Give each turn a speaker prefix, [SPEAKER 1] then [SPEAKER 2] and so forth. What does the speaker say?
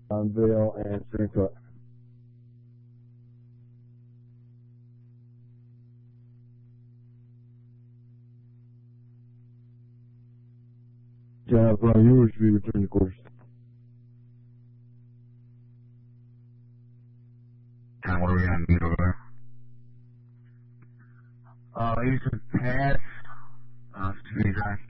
[SPEAKER 1] Unveil and Stream Cut. Jeff, you should be returning the course.
[SPEAKER 2] And what are we going to need over there? You should pass, speed drive.